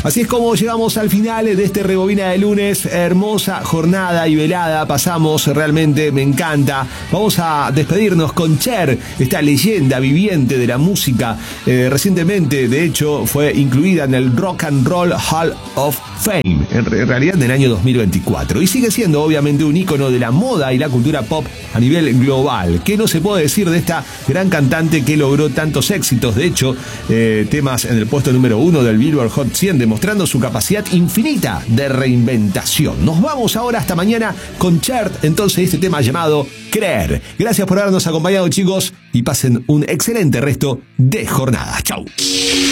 Así es como llegamos al final de este Rebobina de lunes. Hermosa jornada y velada pasamos, realmente me encanta. Vamos a despedirnos con Cher, esta leyenda viviente de la música. Recientemente, de hecho, fue incluida en el Rock and Roll Hall of Fame, en realidad en el año 2024. Y sigue siendo obviamente un ícono de la moda y la cultura pop a nivel global. ¿Qué no se puede decir de esta gran cantante que logró tantos éxitos? De hecho, temas en el puesto número 1 del Billboard Hot 100, demostrando su capacidad infinita de reinventación. Nos vamos ahora hasta mañana con Cher, entonces este tema llamado Creer. Gracias por habernos acompañado, chicos, y pasen un excelente resto de jornada. Chau.